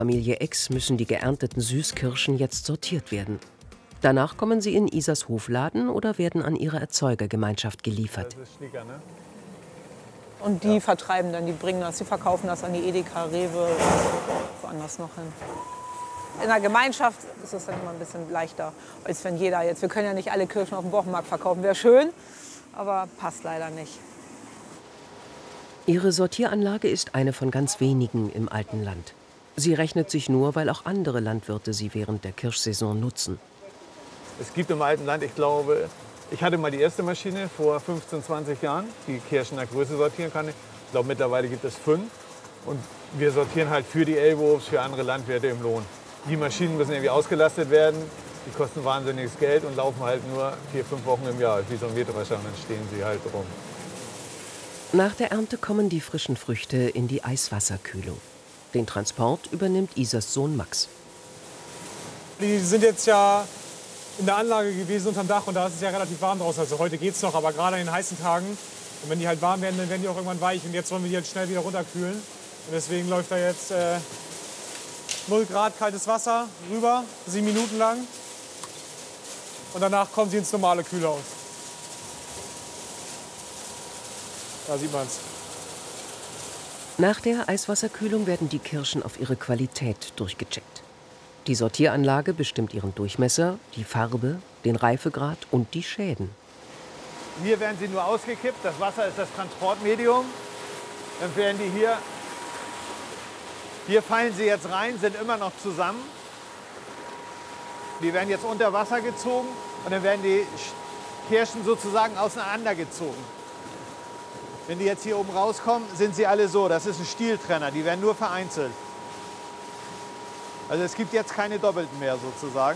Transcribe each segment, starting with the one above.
Familie X müssen die geernteten Süßkirschen jetzt sortiert werden. Danach kommen sie in Isas Hofladen oder werden an ihre Erzeugergemeinschaft geliefert. Das ist Schlicker, ne? Und die vertreiben dann, die bringen das, die verkaufen das an die Edeka, Rewe, woanders noch hin. In der Gemeinschaft ist es dann immer ein bisschen leichter, als wenn jeder jetzt, wir können ja nicht alle Kirschen auf dem Wochenmarkt verkaufen, wäre schön, aber passt leider nicht. Ihre Sortieranlage ist eine von ganz wenigen im alten Land. Sie rechnet sich nur, weil auch andere Landwirte sie während der Kirschsaison nutzen. Es gibt im alten Land, ich glaube, ich hatte mal die erste Maschine vor 15, 20 Jahren, die Kirschen nach Größe sortieren kann. Ich glaube, mittlerweile gibt es 5. Und wir sortieren halt für die Elbhofs, für andere Landwirte im Lohn. Die Maschinen müssen irgendwie ausgelastet werden, die kosten wahnsinniges Geld und laufen halt nur 4, 5 Wochen im Jahr, wie so ein Mähdrescher, und dann stehen sie halt rum. Nach der Ernte kommen die frischen Früchte in die Eiswasserkühlung. Den Transport übernimmt Isas Sohn Max. Die sind jetzt ja in der Anlage gewesen unterm Dach und da ist es ja relativ warm draußen. Also heute geht es noch, aber gerade an den heißen Tagen. Und wenn die halt warm werden, dann werden die auch irgendwann weich. Und jetzt wollen wir die jetzt schnell wieder runterkühlen. Und deswegen läuft da jetzt 0 Grad kaltes Wasser rüber, 7 Minuten lang. Und danach kommen sie ins normale Kühlhaus. Da sieht man es. Nach der Eiswasserkühlung werden die Kirschen auf ihre Qualität durchgecheckt. Die Sortieranlage bestimmt ihren Durchmesser, die Farbe, den Reifegrad und die Schäden. Hier werden sie nur ausgekippt, das Wasser ist das Transportmedium. Dann werden die hier fallen sie jetzt rein, sind immer noch zusammen. Die werden jetzt unter Wasser gezogen und dann werden die Kirschen sozusagen auseinandergezogen. Wenn die jetzt hier oben rauskommen, sind sie alle so. Das ist ein Stieltrenner, die werden nur vereinzelt. Also es gibt jetzt keine doppelten mehr sozusagen.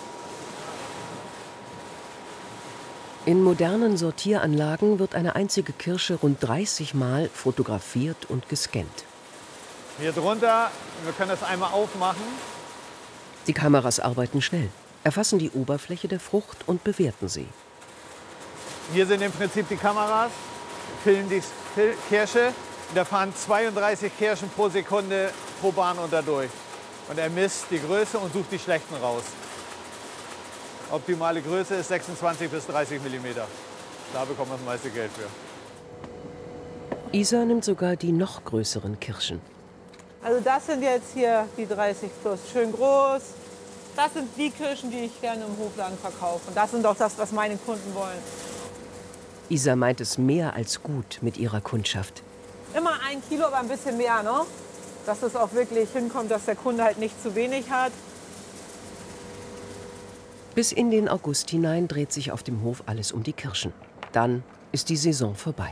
In modernen Sortieranlagen wird eine einzige Kirsche rund 30 Mal fotografiert und gescannt. Hier drunter, wir können das einmal aufmachen. Die Kameras arbeiten schnell, erfassen die Oberfläche der Frucht und bewerten sie. Hier sind im Prinzip die Kameras, filmen die Kirsche. Da fahren 32 Kirschen pro Sekunde pro Bahn unter durch. Und er misst die Größe und sucht die schlechten raus. Optimale Größe ist 26 bis 30 mm. Da bekommt man das meiste Geld für. Isa nimmt sogar die noch größeren Kirschen. Also das sind jetzt hier die 30 plus, schön groß. Das sind die Kirschen, die ich gerne im Hofladen verkaufe. Und das sind doch das, was meine Kunden wollen. Isa meint es mehr als gut mit ihrer Kundschaft. Immer 1 Kilo, aber ein bisschen mehr, ne? Dass es auch wirklich hinkommt, dass der Kunde halt nicht zu wenig hat. Bis in den August hinein dreht sich auf dem Hof alles um die Kirschen. Dann ist die Saison vorbei.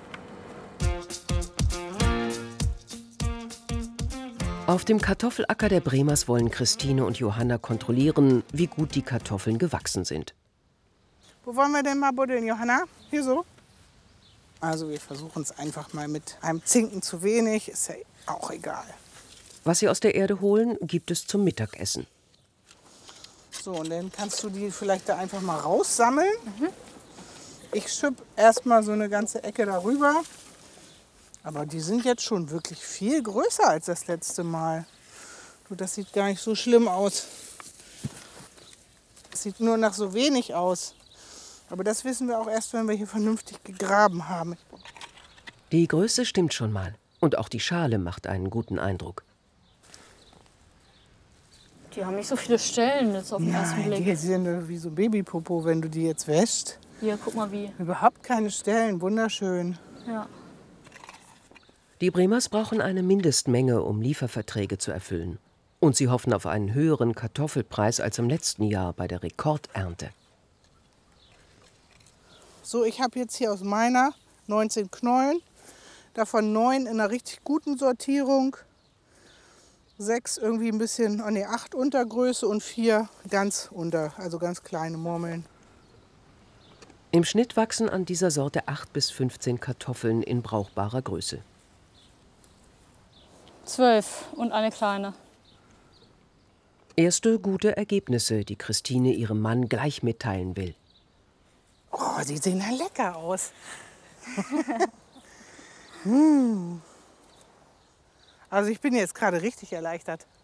Auf dem Kartoffelacker der Bremers wollen Christine und Johanna kontrollieren, wie gut die Kartoffeln gewachsen sind. Wo wollen wir denn mal buddeln, Johanna? Hier so? Also wir versuchen es einfach mal mit einem Zinken zu wenig, ist ja auch egal. Was sie aus der Erde holen, gibt es zum Mittagessen. So, und dann kannst du die vielleicht da einfach mal raussammeln. Ich schipp erstmal so eine ganze Ecke darüber. Aber die sind jetzt schon wirklich viel größer als das letzte Mal. Du, das sieht gar nicht so schlimm aus. Es sieht nur nach so wenig aus. Aber das wissen wir auch erst, wenn wir hier vernünftig gegraben haben. Die Größe stimmt schon mal. Und auch die Schale macht einen guten Eindruck. Die haben nicht so viele Stellen jetzt auf den ersten Nein, Blick. die sind wie so Babypopo, wenn du die jetzt wäschst. Hier, guck mal wie. Überhaupt keine Stellen, wunderschön. Ja. Die Bremers brauchen eine Mindestmenge, um Lieferverträge zu erfüllen. Und sie hoffen auf einen höheren Kartoffelpreis als im letzten Jahr bei der Rekordernte. So, ich habe jetzt hier aus meiner 19 Knollen, davon 9 in einer richtig guten Sortierung, 6 irgendwie ein bisschen, 8 Untergröße und 4 ganz unter, also ganz kleine Murmeln. Im Schnitt wachsen an dieser Sorte 8 bis 15 Kartoffeln in brauchbarer Größe. 12 und eine kleine. Erste gute Ergebnisse, die Christine ihrem Mann gleich mitteilen will. Oh, die sehen ja lecker aus. Also ich bin jetzt gerade richtig erleichtert.